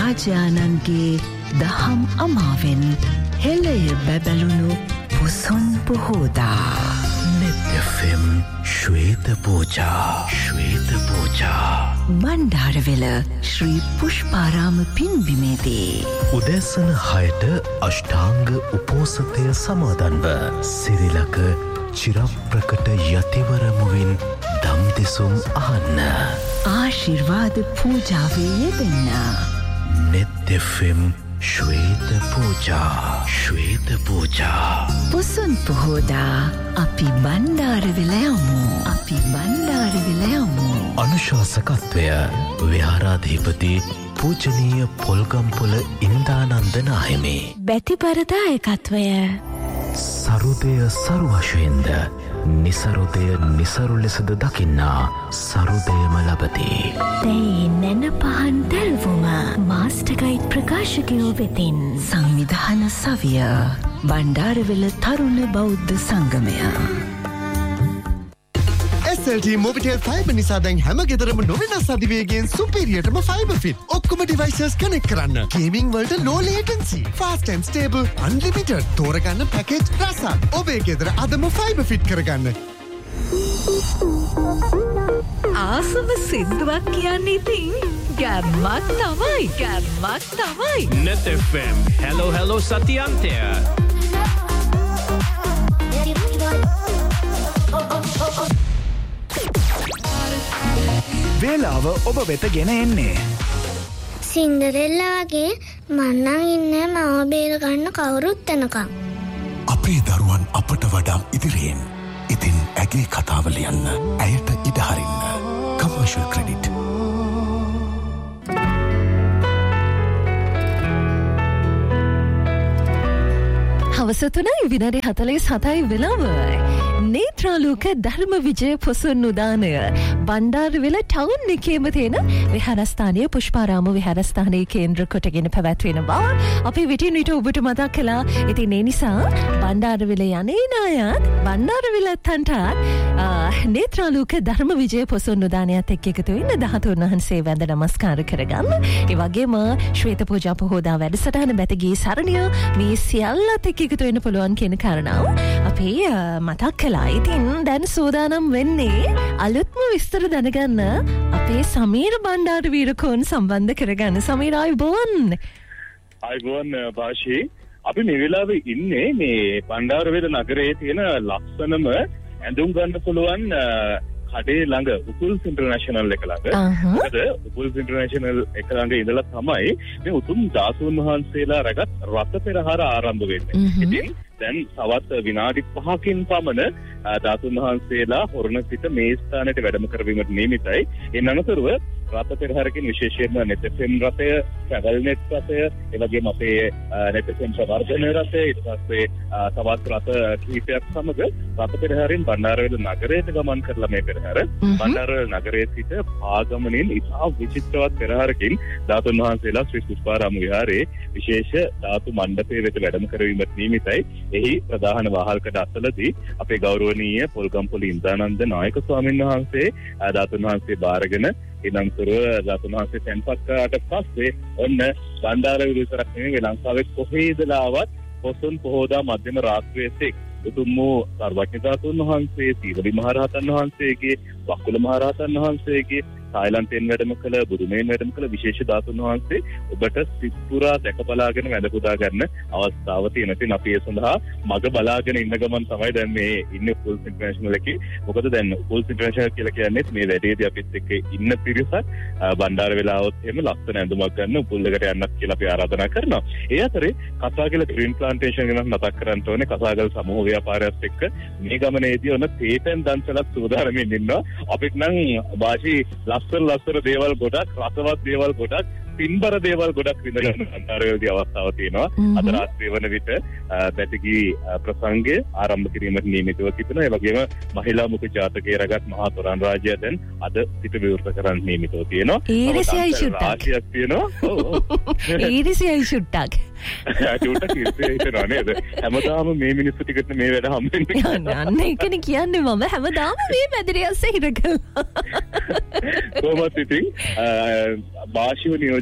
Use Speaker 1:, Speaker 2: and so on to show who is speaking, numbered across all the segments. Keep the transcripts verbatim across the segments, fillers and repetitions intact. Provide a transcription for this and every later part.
Speaker 1: රාජානන්ගේ දහම් අමාවෙන් හෙළය බැබළුණු Poson පොහෝදා
Speaker 2: net F M ශ්වේත පූජා ශ්වේත පූජා
Speaker 1: බණ්ඩාරවෙල ශ්‍රී පුෂ්පාරාම පින්බිමේදී
Speaker 2: උදෑසන හයට අෂ්ටාංග උපෝසථය සමාදන්ව සිරිලක චිරප්‍රකට යතිවරමුවින් දම් දෙසුම් අහන්න
Speaker 1: ආශිර්වාද පූජාවේ යෙදෙන්න
Speaker 2: net F M ශ්වේත පූජා ශ්වේත පූජා
Speaker 1: පුසුන් පොහෝදා අපි බණ්ඩාරවෙල යමු අපි බණ්ඩාරවෙල යමු
Speaker 2: අනුශාසකත්වය විහාරාධිපති පූජනීය පොල්ගම්පොළ ඉන්දානන්ද නාහිමි
Speaker 1: බැතිපරදායකත්වය
Speaker 2: සරුදය සරුවශයෙන්ද නිසරුදය නිසරු ලෙසද දකින්නා සරුදයම ලබති
Speaker 1: තැයි නැන පහන් දැල්වුම මාස්ටර්ගයිඩ් ප්‍රකාශකයෝ වෙතින් සංවිධාන සවිය බණ්ඩාරවෙල තරුණ බෞද්ධ සංගමය
Speaker 3: S L T Mobitel Fiber නිසා දැන් හැම ගෙදරම නොවෙනස් අධිවේගයෙන් සුපිරියටම fiber fit. ඔක්කොම devices connect කරන්න. Gaming වලට low latency, fast and stable, unlimited. තෝරගන්න package රසක්. ඔබේ ගෙදර අදම fiber fit කරගන්න.
Speaker 1: ආසම සින්දුවක් කියන්නේ ඉතින් ගැම්මක් තමයි. ගැම්මක් තමයි.
Speaker 4: net F M. Hello hello සතියන්තය.
Speaker 5: වේලාව ඔබ වෙත ගෙන එන්නේ
Speaker 6: සින්ඩරෙල්ලා වගේ මන්නන් ඉන්නේ මව බේර ගන්න කවුරුත් එනකම්.
Speaker 7: අපේ දරුවන් අපට වඩා ඉදිරියෙන්. ඉතින් ඇගේ කතාව ලියන්න, ඇයට ඉඩ හරින්න. Commercial credit.
Speaker 8: හවස තුනයි විනාඩි හතළිස් හතයි වෙලාව. නේත්‍රාලෝක ධර්ම විජය පොසොන් උදානය බණ්ඩාරවෙල ටවුන් එකේම තියෙන විහාරස්ථානයේ පුෂ්පාරාම විහාරස්ථානයේ කේන්ද්‍ර කොටගෙන පැවැත්වෙන බව අපි විටින් විට ඔබට මතක් කළා. ඉතින් ඒ නිසා බණ්ඩාරවෙල යන්නේ නායත් බණ්ඩාරවෙලත්තන්ට නේත්‍රාලෝක ධර්ම විජය පොසොන් උදානයත් එක්ක එකතු වෙන්න ධාතුන් වහන්සේ වැඳ නමස්කාර කරගන්න. ඒ වගේම ශ්වේත පූජා පොහෝදා වැඩසටහන බැතගී සරණිය මේ සියල්ලත් එක්ක එකතු වෙන්න පුළුවන් කියන කාරණාව අපි මතක් කළා. ඉතින් දැන් සූදානම් වෙන්නේ අලුත්ම විස්තර දැනගන්න අපේ සමීර බණ්ඩාර වීරකෝන් සම්බන්ධ කරගන්න. සමීර අයබෝන්.
Speaker 9: අයබෝන් භාෂී. අපි මේ වෙලාවේ ඉන්නේ මේ බණ්ඩාරවෙල නගරයේ තියෙන ලස්සනම ඇඳුම් ගන්න පුළුවන් කඩේ ළඟ උපුල්ස් ඉන්ටර්නැෂනල් එක ළඟ. මොකද උපුල්ස් ඉන්ටර්නැෂනල් එක ළඟ ඉඳලා තමයි මේ උතුම් ධාතුන් වහන්සේලා රැගත් රත පෙරහර ආරම්භ වෙන්නේ. ඉතින් දැන් තවත් විනාඩි පහකින් පමණ ධාතුන් වහන්සේලා හොරණ සිට මේ ස්ථානයට වැඩම කරවීමට නියමිතයි. ඒ අනතුරුව රත පෙරහරකින් විශේෂයෙන්ම net F M රථය, travel net රථය, ඒ වගේම අපේ net F M ප්‍රවර්ධන රථය, ඊට පස්සේ තවත් රථ කිහිපයක් සමග රත පෙරහරින් බණ්ඩාරවෙල නගරයට ගමන් කරලා මේ පෙරහර බණ්ඩාරවෙල නගරයේ සිට පාගමනින් ඉතා විචිත්‍රවත් පෙරහරකින් ධාතුන් වහන්සේලා ශ්‍රී පුෂ්පාරාම විහාරයේ විශේෂ ධාතු මණ්ඩපයේ වෙත වැඩම කරවීමට නියමිතයි. එහි ප්‍රධාන වාහල්කඩ අසලදී අපේ ගෞරවනීය පොල්ගම්පොළ ඉන්දානන්ද නායක ස්වාමීන් වහන්සේ ධාතුන් වහන්සේ බාරගෙන ඉනම්තුරුව ධාතුන් වහන්සේ තැන්පත් කරාට පස්සේ ඔන්න බණ්ඩාරවෙල විතරක් නෙවෙයි ලංකාවේ කොහේදලාවත් පොසොන් පොහෝදා මධ්‍යම රාත්‍රියේ උතුම් වූ සර්වඥ ධාතුන් වහන්සේ, සීවලි මහරහතන් වහන්සේගේ, වක්කුල මහරහතන් වහන්සේගේ, තායිලන්තයෙන් වැඩම කළ බුදුමෙන් වැඩම කළ විශේෂ ධාතුන් වහන්සේ ඔබට සිත්පුරා දැක බලාගෙන වැඳ පුදා ගන්න අවස්ථාව තියෙනවා. ඉතින් අපි ඒ සඳහා මග බලාගෙන ඉන්න ගමන් තමයි දැන් මේ ඉන්නේ උපුල්ස් ඉන්ටර්නැෂනල් එකේ. මොකද දැන් උපුල්ස් ඉන්ටර්නැෂනල් කියලා කියන්නේ මේ වැඩේදී අපිත් එක්ක ඉන්න පිරිසක් බණ්ඩාරවෙල આવොත් එහෙම ලස්සන ඇඳුමක් ගන්න උපුල් එකට යන්නත් කියලා අපි ආරාධනා කරනවා. ඒ අතරේ කසාගල ග්‍රීන් ප්ලාන්ටේෂන් ගැන මතක් කරන්න ඕනේ. කසාගල සමූහ ව්‍යාපාරයත් එක්ක මේ ගමනේදී ඔන්න තේපෙන් දන්සලක් සූදානම්ින් ඉන්නවා. අපිට නම් වාසි ලස්සන ලස්සන දේවල් ගොඩක්, රසවත් දේවල් ගොඩක්, පින්බර දේවල් ගොඩක් විඳගන්න අන්තරවලදී අවස්ථාව තියෙනවා. අද රාත්‍රිය වන විට පැතිකී ප්‍රසංගය ආරම්භ කිරීමට නියමිතව තිබෙනවා. ඒ වගේම මහිලා මුඛ ජාතකයේ රැගත් මහා තොරන් රාජ්‍යය දැන් අද සිට විවෘත කරන්න නියමිතව තියෙනවා.
Speaker 8: ඊරිසියයි චුට්ටක්.
Speaker 9: රාජ්‍යයක් තියෙනවා. ඔව්.
Speaker 8: ඊරිසියයි චුට්ටක්.
Speaker 9: චුට්ටක් ඊරිසියයි හිතනවා නේද? හැමදාම මේ මිනිස්සු ටිකට මේ වැඩ හම්බෙන්නේ.
Speaker 8: අන්න ඒකනේ කියන්නේ මම හැමදාම මේ මැදිරියස්සේ හිර කළා.
Speaker 9: කොහොමද ඉතින් භාෂිව නියෝජනය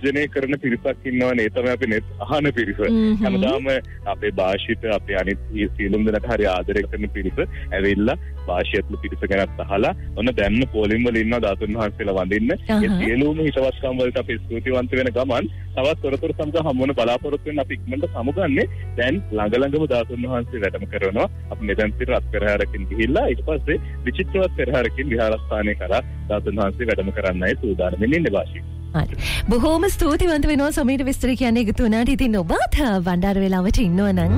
Speaker 9: නියෝජනය කරන පිරිසක් ඉන්නවනේ. ඒ තමයි අපි net අහන පිරිස. හැමදාම අපේ භාෂිත අපේ අනිත් සියලුම දෙනාට හරි ආදරය කරන පිරිස ඇවිල්ලා භාෂිත පිරිස ගැනත් අහලා ඔන්න දැන්න පොලිම් වල ඉන්න ධාතුන් වහන්සේලා වඳින්න. ඒ සියලුම හිතවත්කම් වලට අපි ස්තුතිවන්ත වෙන ගමන් තවත් තොරතුරු සමග හමු වෙන බලාපොරොත්තු වෙන අපි ඉක්මනට සමුගන්නේ. දැන් ළඟ ළඟම ධාතුන් වහන්සේ වැඩම කරනවා. අපි මෙතන සිට රත් පෙරහැරකින් ගිහිල්ලා ඊට පස්සේ විචිත්‍රවත් පෙරහැරකින් විහාරස්ථානයේ කරා ධාතුන් වහන්සේ වැඩම කරන්නයි සූදානම් වෙන්නේ වාසී.
Speaker 8: බොහෝම ස්තුතිවන්ත වෙනවා සමීර විස්තර කියන්නේ එකතු වුණාට. ඉතින් ඔබත් වණ්ඩාර වෙලාවට ඉන්නවනම්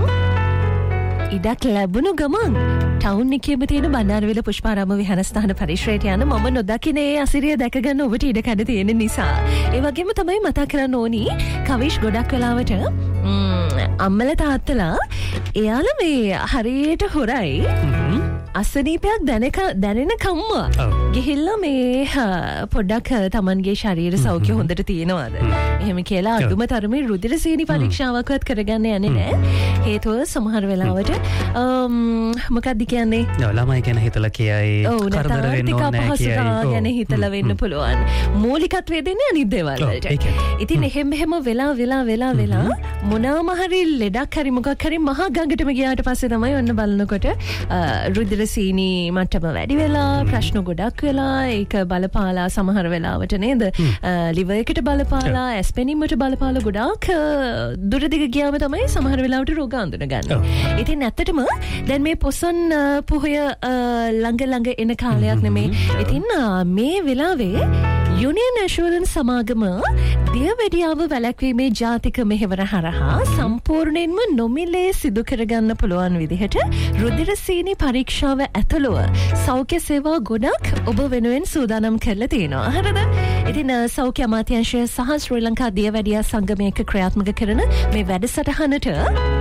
Speaker 8: ඉඩක් ලැබුණු ගමන් ටවුන් එකේම තියෙන බණ්ඩාරවේල පුෂ්පාරාම විහාරස්ථාන පරිශ්‍රයට යන මම නොදකින ඒ අසිරිය දැක ගන්න ඔබට ඉඩ කඩ තියෙන නිසා. ඒ වගේම තමයි මතක් කරන්න ඕනි කවිෂ් ගොඩක් වෙලාවට අම්මලා තාත්තලා එයාලා මේ හරියට හොරයි අසනීපයක් දැනක දැනෙනකම්ම ගිහිල්ලා මේ පොඩ්ඩක් තමන්ගේ ශරීර සෞඛ්‍ය හොඳට තියෙනවද එහෙම කියලා අදුම තරමේ රුධිර සීනි පරීක්ෂාවක්වත් කරගන්න යන්නේ නැහැ. හේතුව සමහර වෙලාවට මොකක්ද කියන්නේ
Speaker 10: ළමයි ගැන හිතලා කියයි කරදර වෙන්න ඕනේ කියයි
Speaker 8: ගැන හිතලා වෙන්න පුළුවන්. මූලිකත්වය දෙන්නේ අනිත් දේවල් වලට. ඉතින් එහෙම එහෙම වෙලා වෙලා වෙලා වෙලා මොනවාම හරි ලෙඩක් හරි මොකක් හරි මහා ගඟටම ගියාට පස්සේ තමයි ඔන්න බලනකොට රුධිර සීනි මට්ටම වැඩි වෙලා ප්‍රශ්න ගොඩක් වෙලා ඒක බලපාලා සමහර වෙලාවට නේද ලිවර් එකට බලපාලා ඇස්පෙනීමට බලපාලා ගොඩාක් දුරදිග ගියාම තමයි සමහර වෙලාවට රෝග අඳුනගන්නේ. ඉතින් ඇත්තටම දැන් මේ පොසොන් පොහොය ළඟ ළඟ එන කාලයක් නෙමේ. ඉතින් මේ වෙලාවේ යුනියන් ඇෂුරන්ස් සමාගම දියවැඩියාව වැළැක්වීමේ ජාතික මෙහෙවර හරහා සම්පූර්ණයෙන්ම නොමිලේ සිදු කරගන්න පුළුවන් විදිහට රුධිර සීනි පරීක්ෂාව ඇතුළුව සෞඛ්‍ය සේවා ගොඩක් ඔබ වෙනුවෙන් සූදානම් කරලා තියෙනවා. හරිද? ඉතින් සෞඛ්‍ය අමාත්‍යාංශය සහ ශ්‍රී ලංකා දියවැඩියා සංගමයක ක්‍රියාත්මක කරන මේ වැඩසටහනට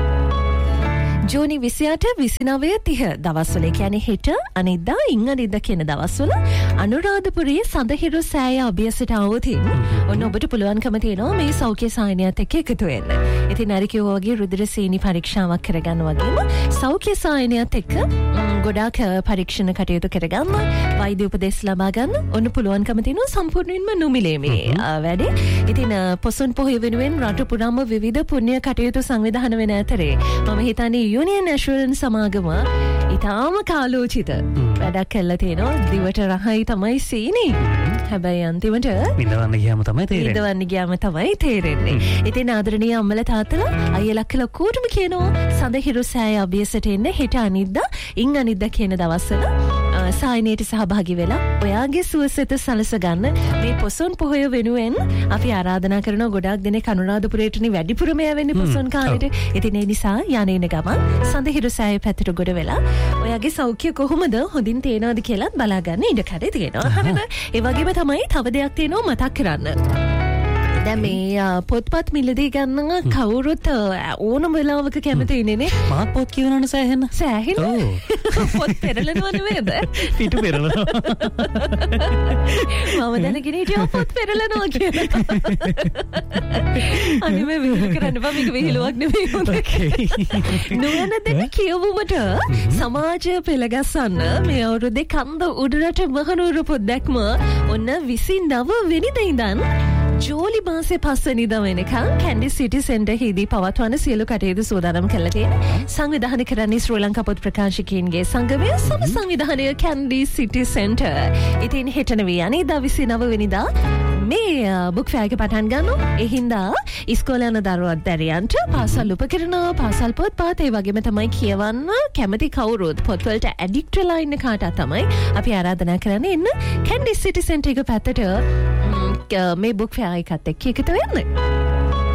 Speaker 8: ජූනි විසිඅට විසිනවය තිහ දවස්වල කියන්නේ හෙට අනිද්දා ඉන් අනිද්දා කියන දවස්වල අනුරාධපුරයේ සඳහිරු සෑය අභියසට આવතින් ඔන්න ඔබට පුළුවන්කම තියෙනවා මේ සෞඛ්‍ය සායනයත් එක්ක එකතු වෙන්න. ඉතින් අර කිව්වා වගේ රුධිර සීනි පරීක්ෂාවක් කරගන්න වගේම සෞඛ්‍ය සායනයත් එක්ක ගොඩාක් පරීක්ෂණ කටයුතු කරගන්න වෛද්‍ය උපදෙස් ලබා ගන්න ඔන්න පුළුවන්කම තියෙනවා සම්පූර්ණයෙන්ම නොමිලේ මේ වැඩේ. ඉතින් පොසොන් පොහොය වෙනුවෙන් රට පුරාම විවිධ පුණ්‍ය කටයුතු සංවිධාන වෙන අතරේ මම හිතන්නේ යුනියන් ඇෂුරන්ස් සමාගම ඉතාම කාලෝචිත වැඩක් කළා තියෙනවා. දිවට රහයි තමයි සීනි. හැබැයි අන්තිමට විඳවන්න ගියාම තමයි තේරෙන්නේ. විඳවන්න ගියාම තමයි තේරෙන්නේ. ඉතින් ආදරණීය අම්මලා තාත්තලා අයියලා අක්කලා කොටම කියනවා සඳහිරු සෑය අභියසට එන්න හෙට අනිද්දා ඉන් අනිද්දා කියන දවස්වල සායනයට සහභාගී වෙලා ඔයාගේ සුවසෙත සලස ගන්න මේ පොසොන් පොහොය වෙනුවෙන් අපි ආරාධනා කරනවා. ගොඩාක් දෙනෙක් අනුරාධපුරයටනේ වැඩිපුරම යවෙන්නේ පොසොන් කාලෙට. ඉතින් ඒ නිසා යන්නේන ගමන් සඳහිරු සෑය පැත්තට ගොඩ වෙලා ඔයාගේ සෞඛ්‍ය කොහොමද හොඳින් තියෙනවද කියලා බලා ගන්න ඉඩ කඩ තියෙනවා. හරිද? ඒ වගේම තමයි තව දෙයක් තියෙනවා මතක් කරන්න. දැන් මේ පොත්පත් මිලදී ගන්න කවුරුත් ඕනම වෙලාවක කැමති ඉන්නේ
Speaker 10: මාත් පොත් කියවනවනේ සෑහෙන.
Speaker 8: සෑහෙන. පොත් පෙරලනවා නෙමෙයිද?
Speaker 10: පිටු පෙරලනවා.
Speaker 8: මම දැනගෙන හිටියා පොත් පෙරලනවා කියලා. අනේ මේ විහිළු කරන්න බෑ මේක විහිළුවක් නෙමෙයි හොඳයි. නොවන දෙන කියවුමට සමාජය පෙළගස්සන්න මේ අවුරුද්දේ කන්ද උඩරට මහනුවර පොත් දැක්ම ඔන්න විසිනව වෙනිදා ඉඳන් ජූලි මාසේ පස්වෙනිදා වෙනකන් කැන්ඩි සිටි සෙන්ටර් හිදී පවත්වන සියලු කටයුතු සූදානම් කරලා තියෙනවා. සංවිධානය කරන්නේ ශ්‍රී ලංකා පොත් ප්‍රකාශකයින්ගේ සංගමය සම සංවිධානය කැන්ඩි සිටි සෙන්ටර්. ඉතින් හෙට නෙවෙයි අනිද්දා විසිනව වෙනිදා මේ බුක් ෆෙයාර් එක පටන් ගන්නවා. ඒ හින්දා ඉස්කෝලේ යන දරුවත් දැරියන්ට පාසල් උපකරණ පාසල් පොත්පත් ඒ වගේම තමයි කියවන්න කැමති කවුරුත් පොත්වලට ඇඩික්ට් වෙලා ඉන්න කාටත් තමයි අපි ආරාධනා කරන්නේ එන්න කැන්ඩි සිටි සෙන්ටර් එක පැත්තට මේ බුක් ෆෙයාර් එකත් එක්ක එකතු වෙන්න.